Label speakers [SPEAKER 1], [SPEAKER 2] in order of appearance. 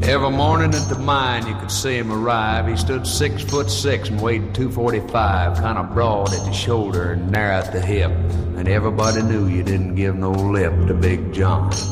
[SPEAKER 1] Every morning at the mine you could see him arrive. He stood 6'6" and weighed 245, kind of broad at the shoulder and narrow at the hip. And everybody knew you didn't give no lip to Big John.